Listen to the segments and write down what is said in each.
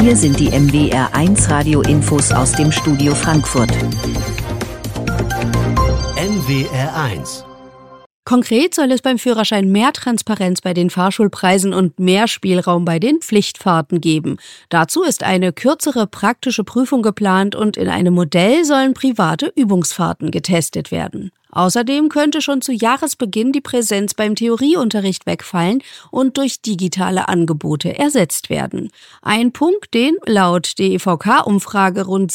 Hier sind die NWR1 Radio-Infos aus dem Studio Frankfurt. NWR1. Konkret soll es beim Führerschein mehr Transparenz bei den Fahrschulpreisen und mehr Spielraum bei den Pflichtfahrten geben. Dazu ist eine kürzere praktische Prüfung geplant und in einem Modell sollen private Übungsfahrten getestet werden. Außerdem könnte schon zu Jahresbeginn die Präsenz beim Theorieunterricht wegfallen und durch digitale Angebote ersetzt werden. Ein Punkt, den laut DEVK-Umfrage rund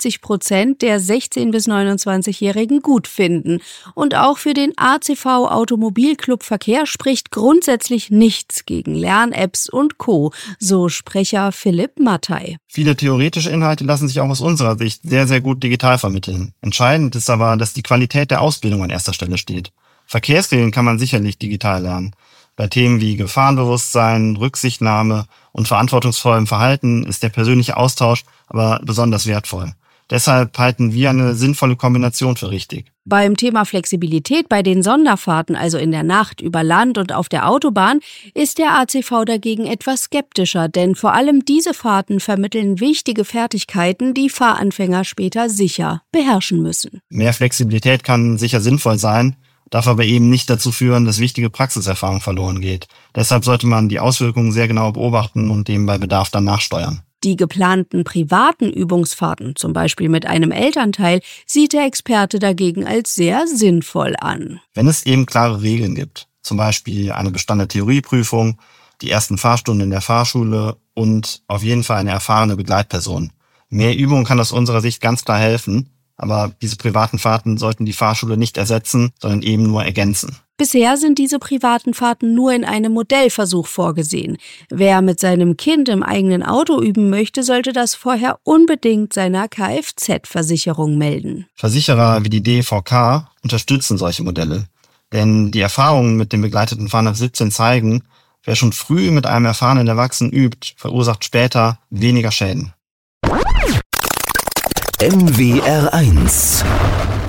60% der 16- bis 29-Jährigen gut finden. Und auch für den ACV Automobilclub Verkehr spricht grundsätzlich nichts gegen Lern-Apps und Co., so Sprecher Philipp Mattei. Viele theoretische Inhalte lassen sich auch aus unserer Sicht sehr, sehr gut digital vermitteln. Entscheidend ist aber, dass die Qualität der Ausbildung an erster Stelle steht. Verkehrsregeln kann man sicherlich digital lernen. Bei Themen wie Gefahrenbewusstsein, Rücksichtnahme und verantwortungsvollem Verhalten ist der persönliche Austausch aber besonders wertvoll. Deshalb halten wir eine sinnvolle Kombination für richtig. Beim Thema Flexibilität bei den Sonderfahrten, also in der Nacht, über Land und auf der Autobahn, ist der ACV dagegen etwas skeptischer, denn vor allem diese Fahrten vermitteln wichtige Fertigkeiten, die Fahranfänger später sicher beherrschen müssen. Mehr Flexibilität kann sicher sinnvoll sein, darf aber eben nicht dazu führen, dass wichtige Praxiserfahrung verloren geht. Deshalb sollte man die Auswirkungen sehr genau beobachten und dem bei Bedarf dann nachsteuern. Die geplanten privaten Übungsfahrten, zum Beispiel mit einem Elternteil, sieht der Experte dagegen als sehr sinnvoll an. Wenn es eben klare Regeln gibt, zum Beispiel eine bestandene Theorieprüfung, die ersten Fahrstunden in der Fahrschule und auf jeden Fall eine erfahrene Begleitperson. Mehr Übung kann aus unserer Sicht ganz klar helfen, aber diese privaten Fahrten sollten die Fahrschule nicht ersetzen, sondern eben nur ergänzen. Bisher sind diese privaten Fahrten nur in einem Modellversuch vorgesehen. Wer mit seinem Kind im eigenen Auto üben möchte, sollte das vorher unbedingt seiner Kfz-Versicherung melden. Versicherer wie die DEVK unterstützen solche Modelle. Denn die Erfahrungen mit dem begleiteten Fahren ab 17 zeigen, wer schon früh mit einem erfahrenen Erwachsenen übt, verursacht später weniger Schäden. NWR1